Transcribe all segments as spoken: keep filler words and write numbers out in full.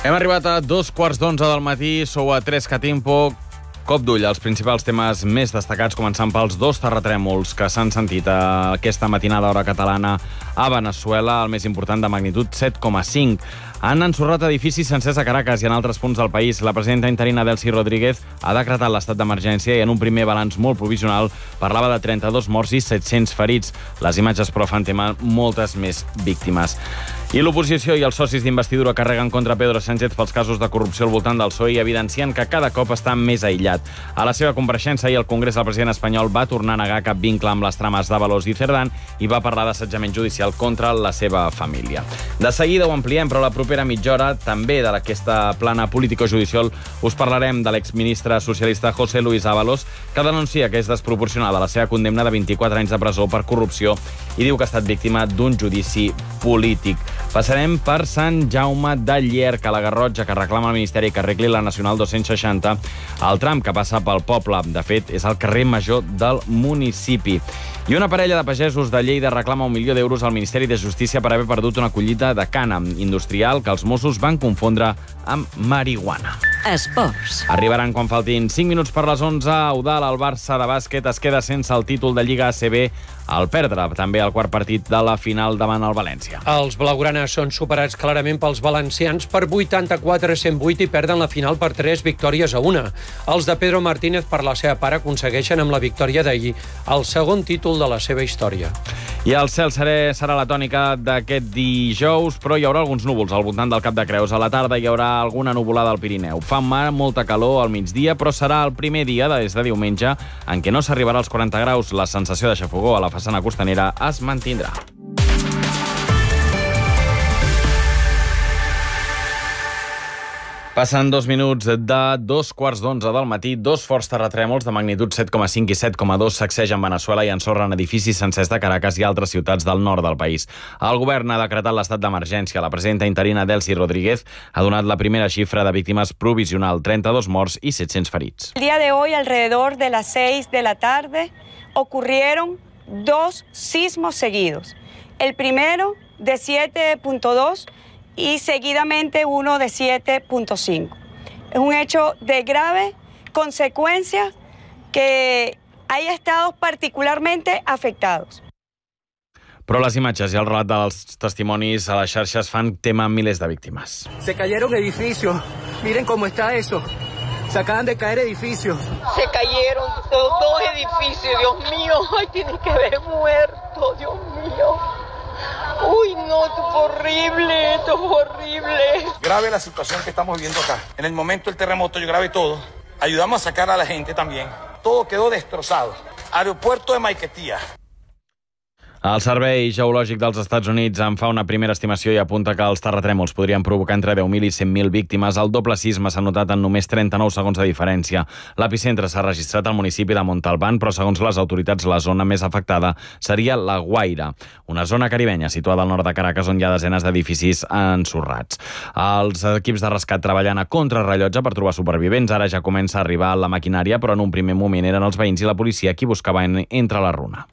Hem arribat a dos quarts d'onze del matí, sou a Tres Catimpo. Cop d'ull als principals temes més destacats, començant pels dos terratrèmols que s'han sentit aquesta matinada hora catalana a Veneçuela, el més important de magnitud set coma cinc. Han ensorrat edificis sencers a Caracas i en altres punts del país. La presidenta interina Delcy Rodríguez ha decretat l'estat d'emergència i en un primer balanç molt provisional parlava de trenta-dos morts i set-cents ferits. Les imatges, però, fan tema moltes més víctimes. I l'oposició i els socis d'investidura carreguen contra Pedro Sánchez pels casos de corrupció al voltant del P S O E i evidencien que cada cop està més aïllat. A la seva compareixença ahir al Congrés, el president espanyol va tornar a negar cap vincle amb les trames d'Ábalos i Cerdán i va parlar d'assetjament judicial contra la seva família. De seguida ho ampliem, però la propera mitja hora, també d'aquesta plana político-judicial, us parlarem de l'exministre socialista José Luis Ábalos, que denuncia que és desproporcionada la seva condemna de vint-i-quatre anys de presó per corrupció i diu que ha estat víctima d'un judici polític. Passarem per Sant Jaume de Llierca, a la Garrotxa, que reclama al Ministeri que arregli la Nacional dos-cents seixanta, el tram que passa pel poble. De fet, és el carrer major del municipi. I una parella de pagesos de Lleida reclama un milió d'euros al Ministeri de Justícia per haver perdut una collita de cànem industrial que els Mossos van confondre amb marihuana. Esports. Arribaran quan faltin cinc minuts per les onze. A Eudal, el Barça de bàsquet es queda sense el títol de Lliga A C B al perdre també el quart partit de la final davant el València. Els blaugranes són superats clarament pels valencians per vuitanta-quatre a cent vuit i perden la final per tres victòries a una. Els de Pedro Martínez, per la seva part, aconsegueixen amb la victòria d'ahir el segon títol de la seva història. I el cel serè serà la tònica d'aquest dijous, però hi haurà alguns núvols al voltant del Cap de Creus. A la tarda hi haurà alguna nuvolada al Pirineu. Fa mar, molta calor al migdia, però serà el primer dia des de diumenge en què no s'arribarà als quaranta graus. La sensació de xafogor a la façana costanera es mantindrà. Passen dos minuts de dos quarts d'onze del matí. Dos forts terratrèmols de magnitud set coma cinc i set coma dos sacsegen Veneçuela i ensorren edificis sencers de Caracas i altres ciutats del nord del país. El govern ha decretat l'estat d'emergència. La presidenta interina Delcy Rodríguez ha donat la primera xifra de víctimes provisional, trenta-dos morts y setecientos ferits. El día de hoy, alrededor de las seis de la tarde, ocurrieron dos sismos seguidos. El primero de siete punto dos y seguidamente uno de siete punto cinco. Es un hecho de grave consecuencia que hay estados particularmente afectados. Però les imatges i el relat dels testimonis a les xarxes fan tema amb milers de víctimes. Se cayeron edificios. Miren cómo está eso. Se acaban de caer edificios. Se cayeron dos edificios, Dios mío. Ay, tienen que haber muerto, Dios mío. Uy, no, esto fue horrible, esto fue horrible. Grave la situación que estamos viviendo acá. En el momento del terremoto yo grabé todo. Ayudamos a sacar a la gente también. Todo quedó destrozado. Aeropuerto de Maiquetía. El Servei Geològic dels Estats Units en fa una primera estimació i apunta que els terratrèmols podrien provocar entre deu mil i cent mil víctimes. El doble sisme s'ha notat en només trenta-nou segons de diferència. L'epicentre s'ha registrat al municipi de Montalbán, però segons les autoritats la zona més afectada seria La Guaira, una zona caribenya situada al nord de Caracas on hi ha desenes d'edificis ensorrats. Els equips de rescat treballant a contrarrellotge per trobar supervivents. Ara ja comença a arribar la maquinària, però en un primer moment eren els veïns i la policia qui buscaven entre la runa.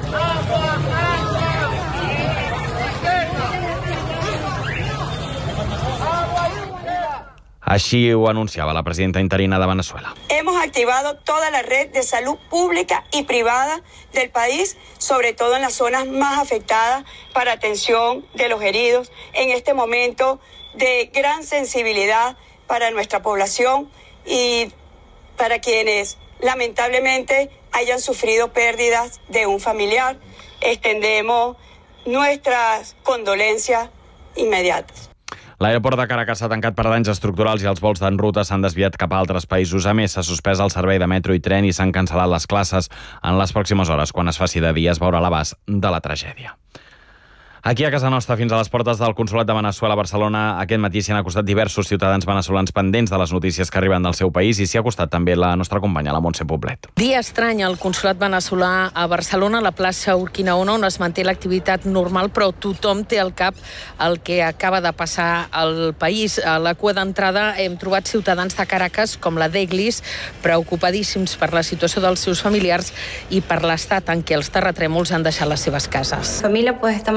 Així ho anunciaba la presidenta interina de Venezuela. Hemos activado toda la red de salud pública y privada del país, sobre todo en las zonas más afectadas, para atención de los heridos, en este momento de gran sensibilidad para nuestra población y para quienes lamentablemente hayan sufrido pérdidas de un familiar. Extendemos nuestras condolencias inmediatas. L'aeroport de Caracas s'ha tancat per danys estructurals i els vols d'en ruta s'han desviat cap a altres països. A més, s'ha suspès el servei de metro i tren i s'han cancel·lat les classes. En les pròximes hores, quan es faci de dia, es veurà l'abast de la tragèdia. Aquí a casa nostra, fins a les portes del Consolat de Veneçuela a Barcelona, aquest matí s'hi han acostat diversos ciutadans veneçolans pendents de les notícies que arriben del seu país i s'hi ha acostat també la nostra companya, la Montse Poblet. Dia estrany al Consolat veneçolà a Barcelona, a la plaça Urquinaona, on es manté l'activitat normal, però tothom té al cap el que acaba de passar al país. A la cua d'entrada hem trobat ciutadans de Caracas, com la d'Eglis, preocupadíssims per la situació dels seus familiars i per l'estat en què els terratrèmols han deixat les seves cases. Familia pues está